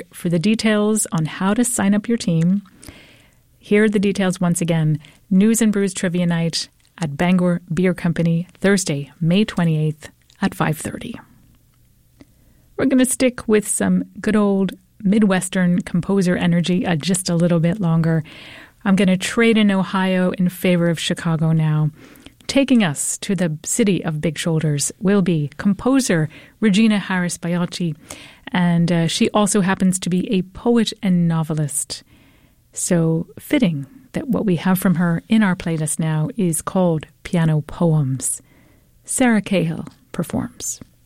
for the details on how to sign up your team, here are the details once again. News and Brews Trivia Night at Bangor Beer Company, Thursday, May 28th at 5:30. We're going to stick with some good old Midwestern composer energy just a little bit longer. I'm going to trade in Ohio in favor of Chicago now. Taking us to the city of big shoulders will be composer Regina Harris Biaggi, and she also happens to be a poet and novelist. So fitting that what we have from her in our playlist now is called Piano Poems. Sarah Cahill performs.